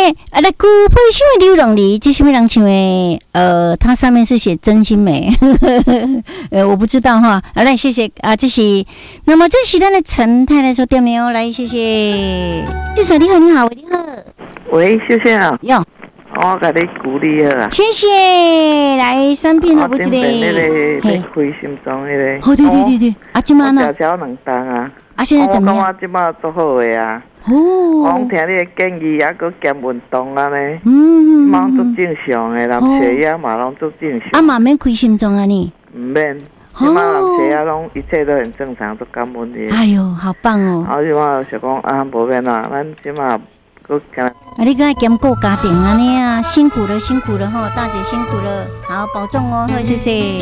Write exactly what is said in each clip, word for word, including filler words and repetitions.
啊，来古配唱的流浪里，这是什么人唱的？呃，它上面是写真心美，呃，我不知道哈。好，来谢谢啊，这是，那么这是咱的陈太太说点名哦，来谢谢。玉嫂你好，你好，你好。 喂，谢谢啊。 哟。 我给你鼓励啊！ 谢谢，来三片好不之类。 那个开心中那个。 哦，对对对对，啊，今晚呢？ 我交两单啊。 啊，现在怎么样？ 我今晚做好的啊。 哦。 我听你的建议，还佫兼运动啊呢。 嗯。 忙做正常的，人血压嘛拢做正常。 啊嘛免开心中啊你？ 唔免。今晚人血压拢一切都很正常，都感问题。 哎呦，好棒哦！ 啊，今晚就讲啊，无免啦，咱今晚。啊！ 你刚才兼顾家庭啊，你啊辛苦了，辛苦了哈，大姐辛苦了，好保重哦，好谢谢。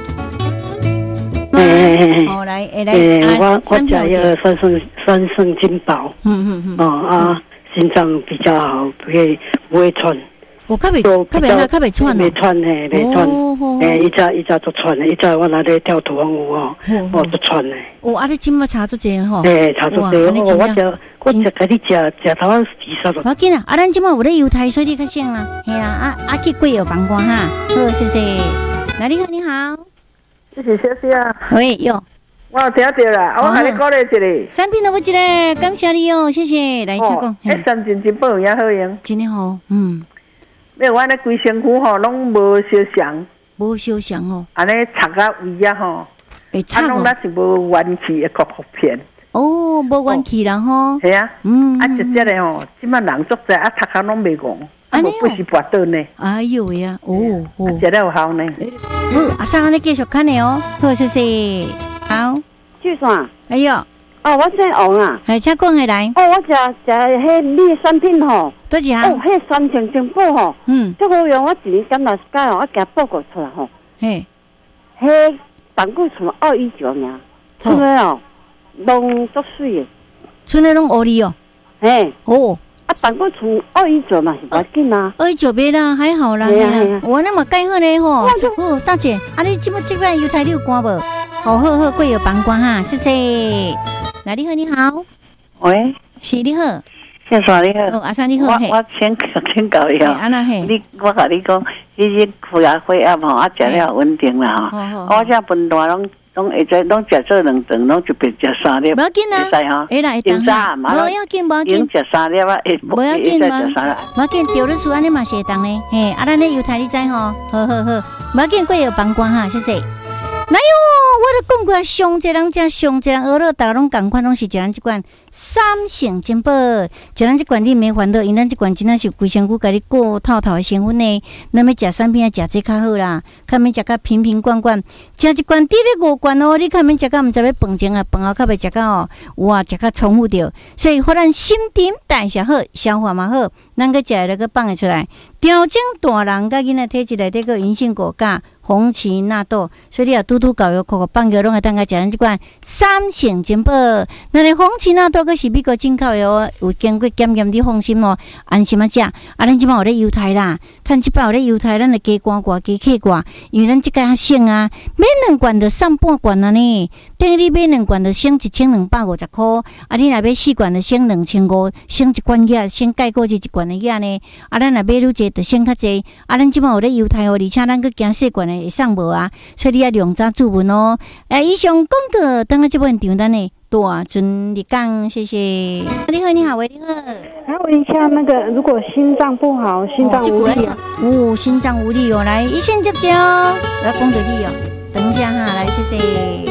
哎好来，哎来， 我我家有三圣三圣金宝，嗯嗯嗯，哦啊，心脏比较好，不会不会喘。 我较袂，较袂那较袂喘哦，袂喘嘿，袂喘。诶，一早一早都喘的，一早我那里跳土风舞哦，我都喘的。 哦，啊，你今麦查出这吼？ 诶，查出这，我我就我就给你食食头仔几十了。 我紧啊，啊，咱今麦有咧犹太，所以你较省啦，嘿啦，啊啊去贵有帮光哈，好，谢谢。来，你好，你好， 谢谢谢谢啊。 喂，哟。 我有听到啦，我给你鼓励一个。 产品都不一个，感谢你哦，谢谢。来，请讲。 迄三斤金宝也好用， 真的好，嗯。 没有，我那规身躯吼，拢无烧伤， 无烧伤哦。 安尼擦个位啊吼， 会擦哦。 啊，拢那是无元气的壳壳片。 哦，无元气啦吼。 系啊，嗯，啊，直接的吼，即摆人足济，啊，擦个拢袂戆，啊，无不是拔倒呢。哎呦喂啊，哦哦， 食了有效呢。 好，阿生，你继续看呢哦，好，谢谢。好， 就算。 哎呦。 哦，我姓王啊。 系，请讲下来。 哦，我食食迄米产品吼， 多少？ 哦，迄三千金宝吼，嗯，最好用我一年敢若介哦，我加报告出来吼。嘿，迄胆固醇二一九尔，出来哦，拢足水的， 出来拢黑哩哦。 嘿， 哦， 啊，胆固醇二一九嘛是不要紧啊。 二一九别啦，还好啦，我那么介好嘞吼。哦，大姐，啊，你即么即摆犹太你有关无？好好好，贵有帮关哈，谢谢。来，你好，你好， 喂， 是你好， 先生你好， 哦，阿三你好， 我我请请教你哦，你我甲你讲，迄个血压血压吼，啊食了稳定啦吼，我这分段拢拢会在拢食做两顿，拢就别食三粒， 不要紧啊， 会使吼， 会啦会当哈，不要紧不要紧， 食三粒啊， 不要紧嘛，不要紧，调你数安尼嘛是会当呢，嘿，啊咱咧犹太你知吼，好好好，不要紧，贵有帮关哈，谢谢。哪有？我都讲过，上一人食上一人鹅肉，大家拢共款，拢是食咱即款三圣金宝，食咱即款你免烦恼，因咱即款真正是规身躯甲你过透透的成分呢。咱要食产品啊，食这较好啦，较免食甲瓶瓶罐罐，食一罐滴咧五罐哦，你较免食甲毋知要饭前啊，饭后较袂食甲哦，哇，食甲重复着，所以互咱新陈代谢好，消化嘛好，咱个食了个放会出来，调整大人甲囡仔体质内底个银杏果苷。红芪纳豆，所以你也拄拄教育口口放药，拢会当甲食咱即款三圣金宝。那你红芪纳豆佫是美国进口的哦，有经过检验，你放心哦，安心啊食。啊，咱即摆有咧犹太啦，趁即摆有咧犹太，咱就加关挂加客挂，因为咱即个较省啊，买两罐就送半罐啊呢。等于你买两罐就省一千两百五十箍，啊，你若买四罐就省两千五，省一罐药，省盖过是一罐的药呢。啊，咱若买愈济就省较济。啊，咱即摆有咧犹太哦，而且咱佫惊细罐的。会送无啊？所以你要量早注文哦。诶，以上广告等下这部分场咱呢大尊你讲，谢谢。你好，你好，喂，你好。 来问一下，那个如果心脏不好，心脏无力啊？ 哦，心脏无力哦，来一线接接哦，来讲到你哦。等一下哈，来谢谢。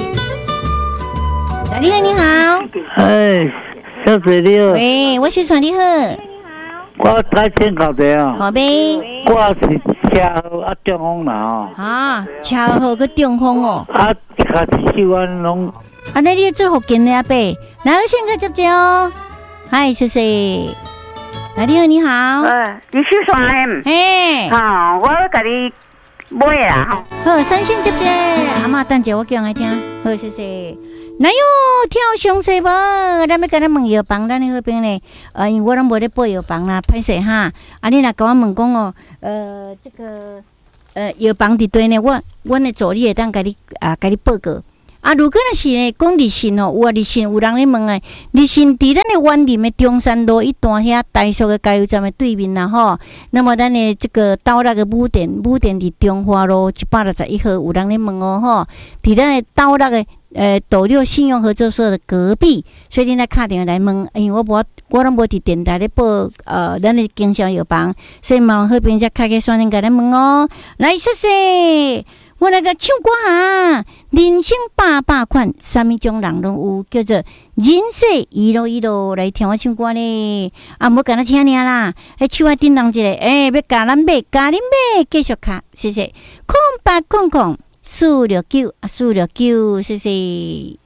来，你好，你好。 哎，小姐你好。 喂，我是传你好。 我来请教一下。 好呗。 我是。车祸啊，中风啦哦！ 啊，车祸个中风哦！ 啊，脚手腕拢…… 安尼你做福建的阿伯，来先个接接哦。嗨，谢谢。来，你好，你好。 呃，你是啥人？ 嘿， 好，我甲你买啦。 好，三线接接，阿妈等者我讲来听。好，谢谢。哪有跳详细无？咱要甲咱问药房，咱迄边呢？呃，因为我拢无咧报药房啦，歹势哈。啊，你若甲我问讲哦，呃，这个呃药房伫对呢，我阮的助理会当甲你啊，甲你报告。 啊，如果若是呢，讲日新吼，有啊日新有人咧问诶，日新伫咱诶湾林诶中山路一段遐大俗诶加油站诶对面啦吼。那么咱诶这个到那个武店，武店伫中华路一百六十一号，有人咧问哦吼，伫咱诶到那个呃斗六信用合作社的隔壁，所以你来打电话来问，因为我无我拢无伫电台咧报呃咱诶经销药房，所以麻烦好朋友开个双人甲咱问哦，来谢谢。我来个唱歌啊！人生百百款，什么种人拢有，叫做人生一路一路来听我唱歌呢。啊，无干那听尔啦，迄手啊叮当一个，诶、欸，要教咱买，教恁买，继续卡，谢谢。空八空空，四六九啊，四六九，谢谢。